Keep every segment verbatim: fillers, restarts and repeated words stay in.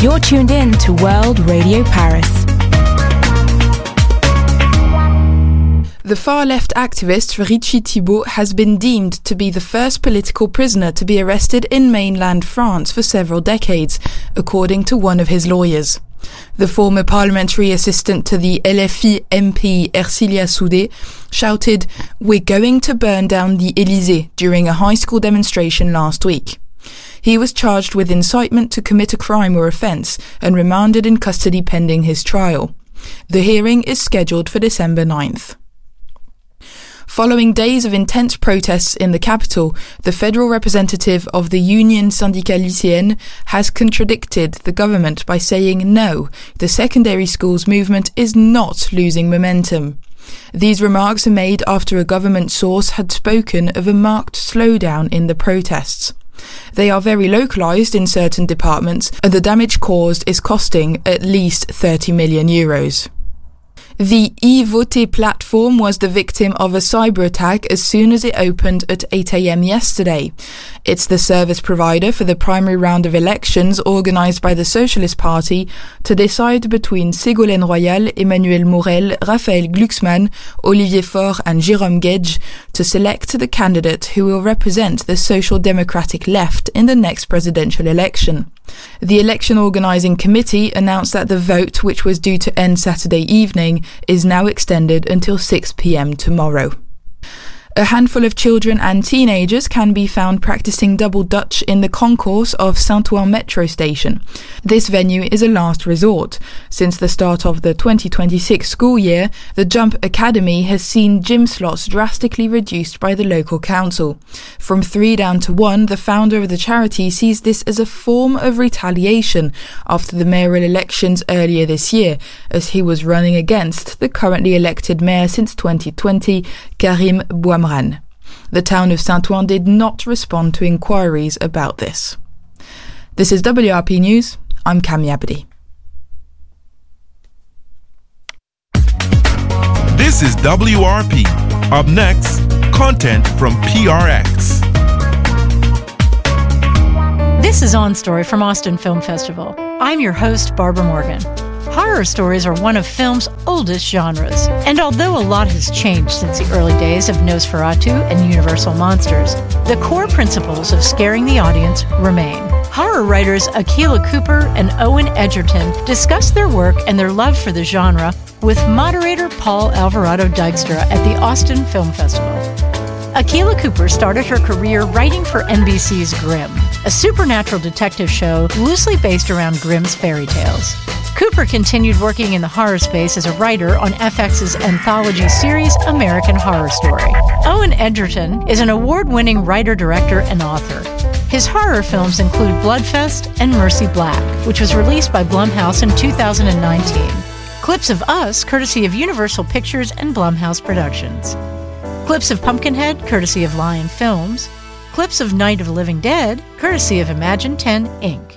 You're tuned in to World Radio Paris. The far-left activist Richie Thibault has been deemed to be the first political prisoner to be arrested in mainland France for several decades, according to one of his lawyers. The former parliamentary assistant to the L F I M P Ercilia Soudé shouted, "We're going to burn down the Élysée" during a high school demonstration last week. He was charged with incitement to commit a crime or offence and remanded in custody pending his trial. The hearing is scheduled for December ninth. Following days of intense protests in the capital, the federal representative of the Union Syndicale Lycéenne has contradicted the government by saying no, the secondary schools movement is not losing momentum. These remarks are made after a government source had spoken of a marked slowdown in the protests. They are very localised in certain departments, and the damage caused is costing at least thirty million euros. The e-Voter platform was the victim of a cyber attack as soon as it opened at eight a.m. yesterday. It's the service provider for the primary round of elections organised by the Socialist Party to decide between Ségolène Royal, Emmanuel Morel, Raphaël Glucksmann, Olivier Faure and Jérôme Guedj to select the candidate who will represent the Social Democratic left in the next presidential election. The election organising committee announced that the vote, which was due to end Saturday evening, is now extended until six p.m. tomorrow. A handful of children and teenagers can be found practicing double Dutch in the concourse of Saint-Ouen metro station. This venue is a last resort. Since the start of the twenty twenty-six school year, the Jump Academy has seen gym slots drastically reduced by the local council. From three down to one, the founder of the charity sees this as a form of retaliation after the mayoral elections earlier this year, as he was running against the currently elected mayor since twenty twenty, Karim Bouamran. The town of Saint-Ouen did not respond to inquiries about this. This is W R P News. I'm Cami Abdi. This is W R P. Up next, content from P R X. This is On Story from Austin Film Festival. I'm your host, Barbara Morgan. Horror stories are one of film's oldest genres, and although a lot has changed since the early days of Nosferatu and Universal Monsters, the core principles of scaring the audience remain. Horror writers Akilah Cooper and Owen Edgerton discuss their work and their love for the genre with moderator Paul Alvarado Dykstra at the Austin Film Festival. Akilah Cooper started her career writing for N B C's Grimm, a supernatural detective show loosely based around Grimm's fairy tales. Cooper continued working in the horror space as a writer on F X's anthology series American Horror Story. Owen Edgerton is an award-winning writer, director, and author. His horror films include Bloodfest and Mercy Black, which was released by Blumhouse in two thousand nineteen. Clips of Us, courtesy of Universal Pictures and Blumhouse Productions. Clips of Pumpkinhead, courtesy of Lion Films. Clips of Night of the Living Dead, courtesy of Imagine ten, Incorporated.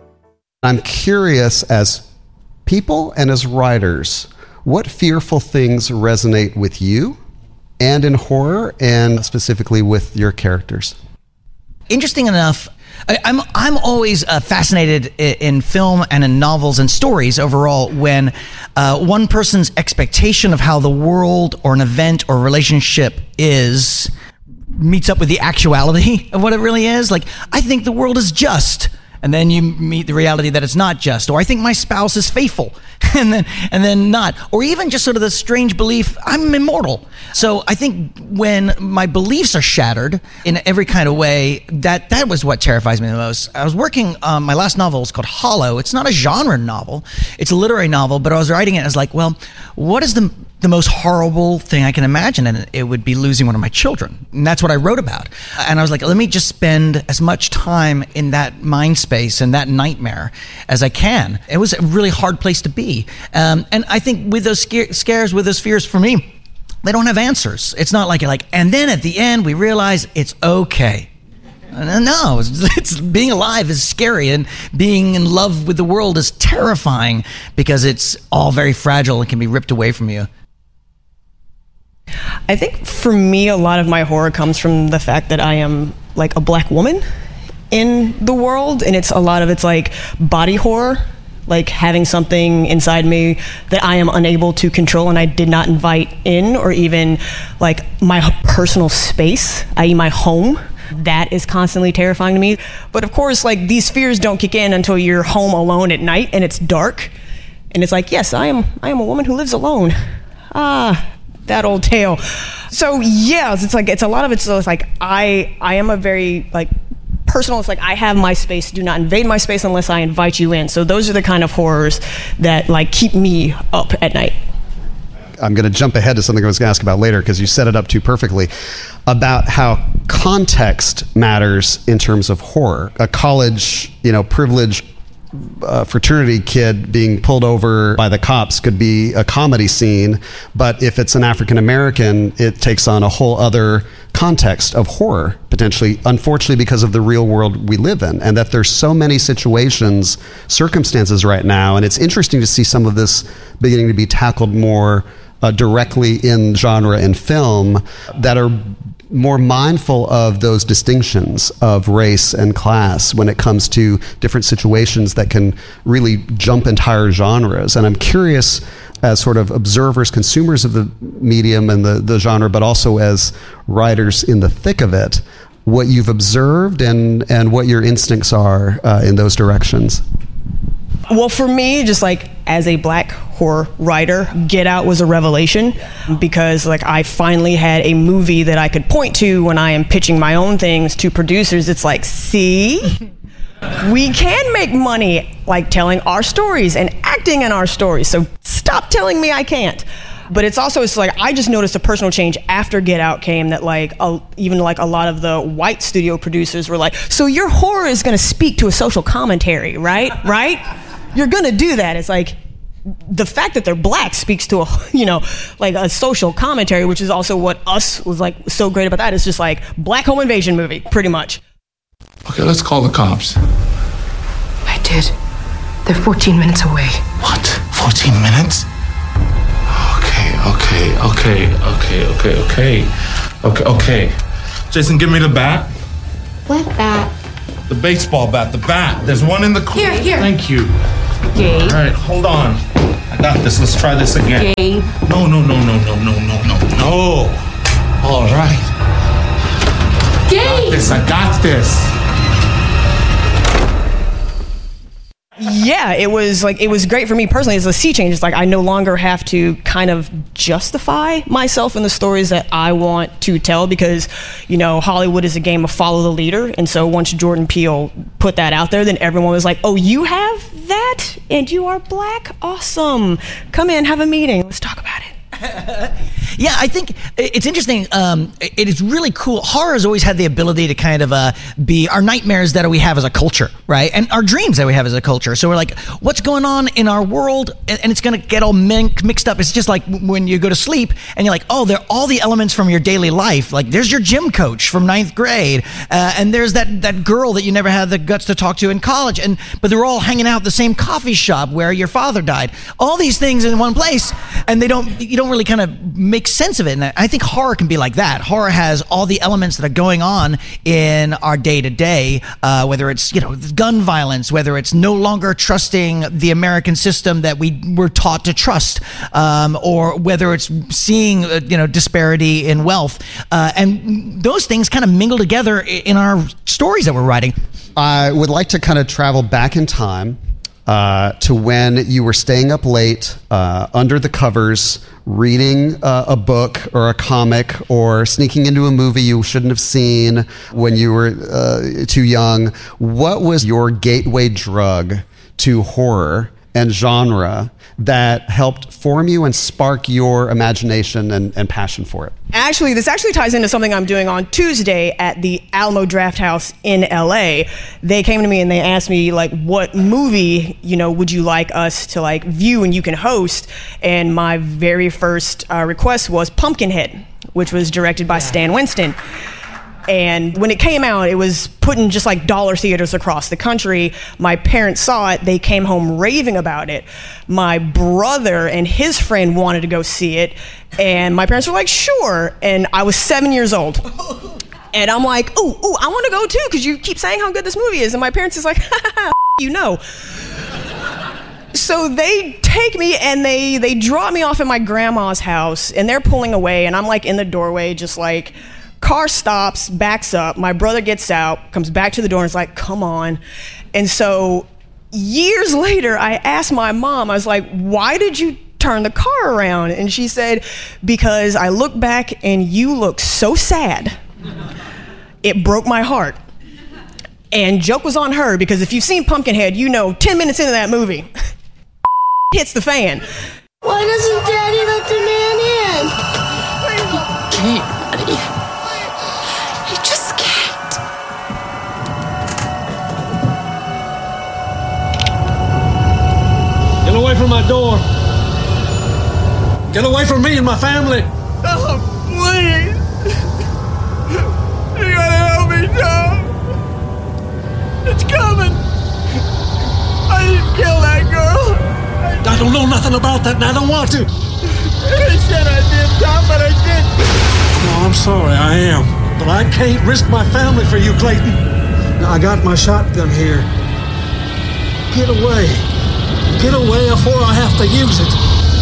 I'm curious, as people and as writers, what fearful things resonate with you and in horror and specifically with your characters? Interesting enough, I, I'm I'm always uh, fascinated in, in film and in novels and stories overall when uh, one person's expectation of how the world or an event or relationship is meets up with the actuality of what it really is. Like, I think the world is just. And then you meet the reality that it's not just. Or I think my spouse is faithful, and then and then not. Or even just sort of the strange belief, I'm immortal. So I think when my beliefs are shattered in every kind of way, that, that was what terrifies me the most. I was working, um, my last novel was called Hollow. It's not a genre novel. It's a literary novel, but I was writing it, I was like, well, what is the the most horrible thing I can imagine? And it would be losing one of my children. And that's what I wrote about. And I was like, let me just spend as much time in that mind space and that nightmare as I can. It was a really hard place to be. Um, and I think with those scare- scares, with those fears, for me, they don't have answers. It's not like, like, and then at the end, we realize it's okay. No, it's, it's being alive is scary, and being in love with the world is terrifying because it's all very fragile and can be ripped away from you. I think for me, a lot of my horror comes from the fact that I am like a black woman in the world, and it's a lot of it's like body horror like having something inside me that I am unable to control and I did not invite in, or even like my personal space, that is my home. That is constantly terrifying to me. But of course, like, these fears don't kick in until you're home alone at night and it's dark. And it's like, yes, I am I am a woman who lives alone. Ah, that old tale. So yeah, it's like, it's a lot of it's like, I I am a very like personal, it's like, I have my space, do not invade my space unless I invite you in. So those are the kind of horrors that like keep me up at night. I'm going to jump ahead to something I was going to ask about later, because you set it up too perfectly, about how context matters in terms of horror. A college, you know, privileged uh, fraternity kid being pulled over by the cops could be a comedy scene, but if it's an African American, it takes on a whole other context of horror, potentially, unfortunately, because of the real world we live in, and that there's so many situations, circumstances right now, and it's interesting to see some of this beginning to be tackled more uh, directly in genre and film that are more mindful of those distinctions of race and class when it comes to different situations that can really jump entire genres. And I'm curious, as sort of observers, consumers of the medium and the, the genre, but also as writers in the thick of it, what you've observed and, and what your instincts are uh, in those directions. Well, for me, just like as a black horror writer, Get Out was a revelation, because like I finally had a movie that I could point to when I am pitching my own things to producers. It's like, see, we can make money like telling our stories and acting in our stories. So stop telling me I can't. But it's also, it's like, I just noticed a personal change after Get Out came, that like a, even like a lot of the white studio producers were like, so your horror is going to speak to a social commentary, right? Right? You're going to do that. It's like, the fact that they're black speaks to a, you know, like a social commentary, which is also what Us was like so great about that. It's just like black home invasion movie, pretty much. Okay, let's call the cops. I did. They're fourteen minutes away. What? fourteen minutes? Okay, okay, okay, okay, okay, okay. Okay, okay. Jason, give me the bat. What bat? The baseball bat, the bat. There's one in the corner. Here, here. Thank you. Gabe. All right, hold on. I got this. Let's try this again. Gabe. No, no, no, no, no, no, no, no, no. All right. Gabe. I got this. I got this. Yeah, it was like, it was great for me personally as a sea change. It's like, I no longer have to kind of justify myself in the stories that I want to tell, because, you know, Hollywood is a game of follow the leader. And so once Jordan Peele put that out there, then everyone was like, oh, you have that and you are black? Awesome. Come in, have a meeting. Let's talk about it. Yeah, I think it's interesting. Um, it is really cool. Horror has always had the ability to kind of uh, be our nightmares that we have as a culture, right? And our dreams that we have as a culture. So we're like, what's going on in our world? And it's going to get all mixed up. It's just like when you go to sleep and you're like, oh, they're all the elements from your daily life. Like there's your gym coach from ninth grade. Uh, and there's that, that girl that you never had the guts to talk to in college. And but they're all hanging out at the same coffee shop where your father died. All these things in one place. And they don't, you don't really kind of make sense of it. And I think horror can be like that. Horror has all the elements that are going on in our day to day, whether it's, you know, gun violence, whether it's no longer trusting the American system that we were taught to trust, um, or whether it's seeing, uh, you know, disparity in wealth. Uh, and those things kind of mingle together in our stories that we're writing. I would like to kind of travel back in time uh, to when you were staying up late uh, under the covers, reading uh, a book or a comic, or sneaking into a movie you shouldn't have seen when you were uh, too young. What was your gateway drug to horror and genre that helped form you and spark your imagination and, and passion for it? Actually, this actually ties into something I'm doing on Tuesday at the Alamo Drafthouse in L A. They came to me and they asked me, like, what movie, you know, would you like us to, like, view and you can host? And my very first uh, request was Pumpkinhead, which was directed by Stan Winston. And when it came out, it was put in just like dollar theaters across the country. My parents saw it. They came home raving about it. My brother and his friend wanted to go see it. And my parents were like, sure. And I was seven years old. And I'm like, ooh, ooh, I want to go too, because you keep saying how good this movie is. And my parents is like, ha ha ha, you know. So they take me and they they drop me off at my grandma's house, and they're pulling away, and I'm like in the doorway, just like, car stops, backs up, my brother gets out, comes back to the door and is like, come on. And so years later, I asked my mom, I was like, why did you turn the car around? And she said, because I look back and you look so sad. It broke my heart. And joke was on her, because if you've seen Pumpkinhead, you know ten minutes into that movie, hits the fan. Why doesn't Daddy let the man in? He can't, buddy. He just can't. Get away from my door. Get away from me and my family. Oh, please. You gotta help me, Tom. It's coming. I didn't kill that girl. I don't know nothing about that, and I don't want to. They said I did, Tom, but I didn't. No, I'm sorry, I am. But I can't risk my family for you, Clayton. Now, I got my shotgun here. Get away. Get away before I have to use it.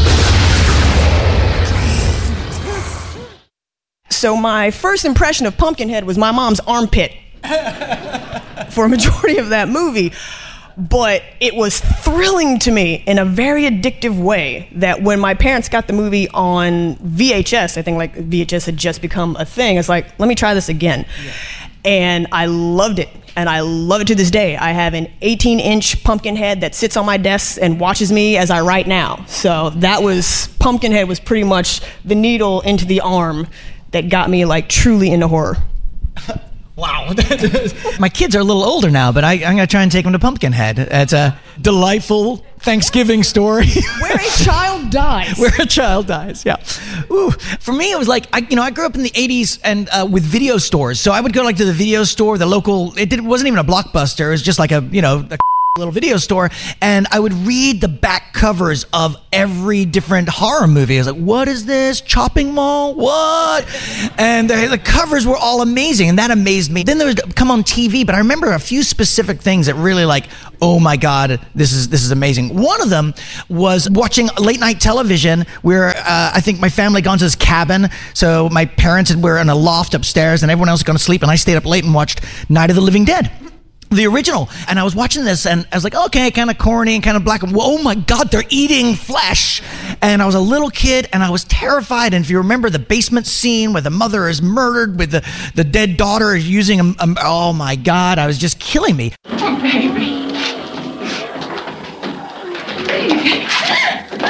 So my first impression of Pumpkinhead was my mom's armpit for a majority of that movie. But it was thrilling to me in a very addictive way that when my parents got the movie on V H S, I think like V H S had just become a thing. It's like, let me try this again. Yeah. And I loved it. And I love it to this day. I have an eighteen inch Pumpkinhead that sits on my desk and watches me as I write now. So that was, Pumpkinhead was pretty much the needle into the arm that got me like truly into horror. Wow. My kids are a little older now, but I, I'm going to try and take them to Pumpkinhead. It's a delightful Thanksgiving story. Where a child dies. Where a child dies, yeah. Ooh. For me, it was like, I, you know, I grew up in the eighties and uh, with video stores. So I would go like to the video store, the local, it didn't, wasn't even a Blockbuster. It was just like a, you know, a little video store, and I would read the back covers of every different horror movie. I was like, what is this? Chopping Mall? What? And the, the covers were all amazing, and that amazed me. Then there was come on T V, but I remember a few specific things that really like, oh my God, this is this is amazing. One of them was watching late night television where uh, I think my family had gone to this cabin, so my parents were in a loft upstairs and everyone else had gone to sleep, and I stayed up late and watched Night of the Living Dead. The original. And I was watching this and I was like, okay, kind of corny and kind of black. Oh my God, they're eating flesh. And I was a little kid and I was terrified. And if you remember the basement scene where the mother is murdered with the, the dead daughter using a, a, oh my God, I was just killing me. Oh, baby. Baby.